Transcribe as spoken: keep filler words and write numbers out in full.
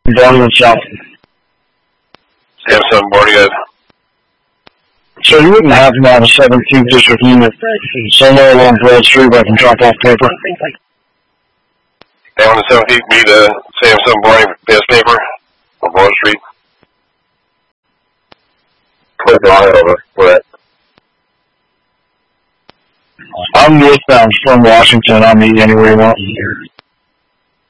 Down the south. Sam seven boarding good. So you wouldn't happen to have a seventeenth district unit somewhere along Broad Street where I can drop off paper? Down on the seventeenth, meet uh, Sam seven boarding pass paper on Broad Street. Click on it over. What? I'm northbound from Washington. I'll meet you anywhere you want.